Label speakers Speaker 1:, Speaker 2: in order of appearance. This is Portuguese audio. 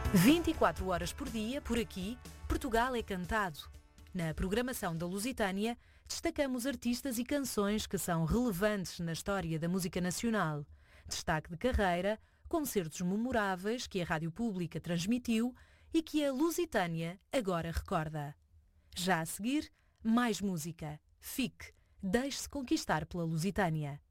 Speaker 1: 24 horas por dia, por aqui, Portugal é cantado. Na programação da Lusitânia, destacamos artistas e canções que são relevantes na história da música nacional. Destaque de carreira, concertos memoráveis que a Rádio Pública transmitiu e que a Lusitânia agora recorda. Já a seguir, mais música. Fique, deixe-se conquistar pela Lusitânia.